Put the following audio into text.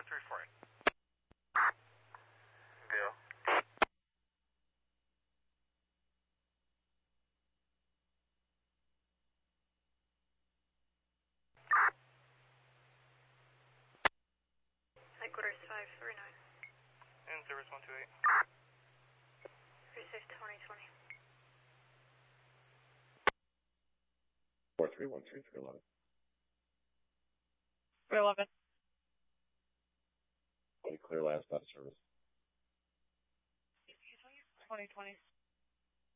4348. Deal. Headquarters 539. And service 128. Receive 2020. 4313 311. 311. Clear last out of service. 2020.